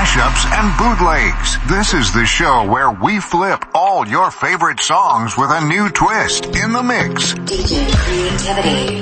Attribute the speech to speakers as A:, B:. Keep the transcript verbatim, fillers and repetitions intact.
A: mashups, and bootlegs. This is the show where we flip all your favorite songs with a new twist in the mix.
B: D J Creativity.